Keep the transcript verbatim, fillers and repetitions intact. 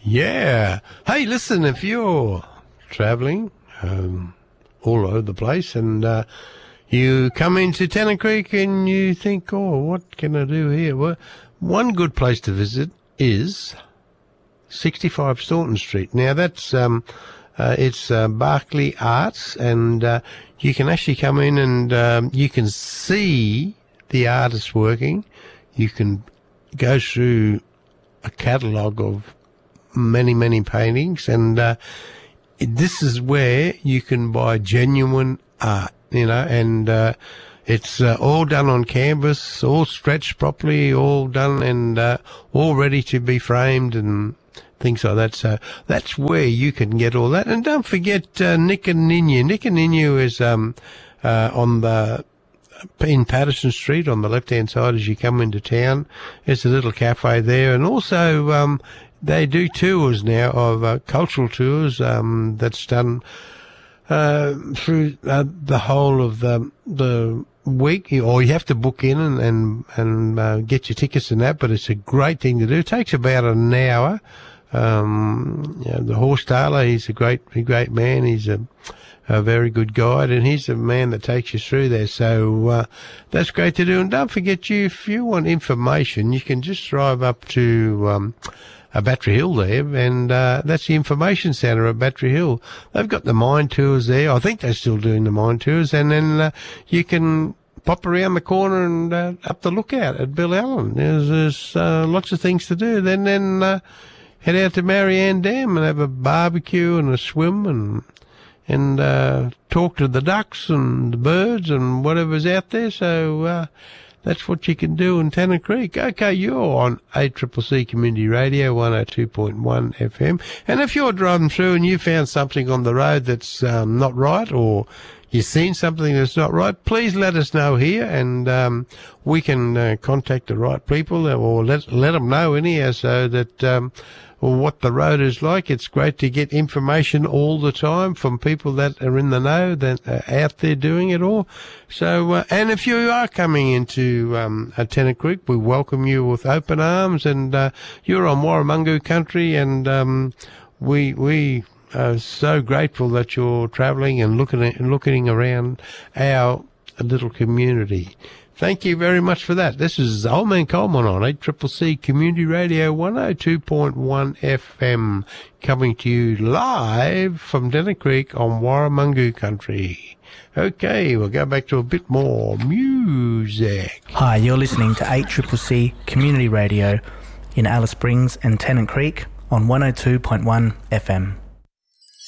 Yeah. Hey, listen, if you're travelling um, all over the place and uh, you come into Tennant Creek and you think, oh, what can I do here? Well, one good place to visit is sixty-five Staunton Street. Now, that's um, uh, it's uh, Barclay Arts, and uh, you can actually come in and um, you can see the artists working. You can go through a catalogue of many, many paintings, and uh, this is where you can buy genuine art, you know, and uh, it's uh, all done on canvas, all stretched properly, all done and uh, all ready to be framed and things like that. So that's where you can get all that. And don't forget uh, Nick and Ninu. Nick and Ninu is um, uh, on the in Patterson Street on the left-hand side as you come into town. There's a little cafe there, and also um, they do tours now of uh, cultural tours um, that's done uh, through uh, the whole of the, the week, or you have to book in and and, and uh, get your tickets and that, but it's a great thing to do. It takes about an hour. Um, you know, the horse tailor, he's a great, a great man. He's a, a very good guide, and he's the man that takes you through there. So uh, that's great to do. And don't forget, you if you want information, you can just drive up to um, a Battery Hill there, and uh, that's the information centre at Battery Hill. They've got the mine tours there. I think they're still doing the mine tours, and then uh, you can pop around the corner and uh, up the lookout at Bill Allen. There's, there's uh, lots of things to do. Then then uh, head out to Marianne Dam and have a barbecue and a swim and and uh, talk to the ducks and the birds and whatever's out there. So uh, that's what you can do in Tennant Creek. Okay, you're on A C C C Community Radio, one oh two point one F M. And if you're driving through and you found something on the road that's um, not right, or you've seen something that's not right, please let us know here, and um, we can uh, contact the right people, or let let them know anyhow, so that um, or what the road is like. It's great to get information all the time from people that are in the know, that are out there doing it all. So, uh, and if you are coming into um, Tennant Creek, we welcome you with open arms, and uh, you're on Warramungu country, and um, we we are so grateful that you're travelling and looking at, looking around our little community. Thank you very much for that. This is Old Man Coleman on A C C C Community Radio one oh two point one F M, coming to you live from Tennant Creek on Warramungu country. Okay, we'll go back to a bit more music. Hi, you're listening to A C C C Community Radio in Alice Springs and Tennant Creek on one oh two point one F M.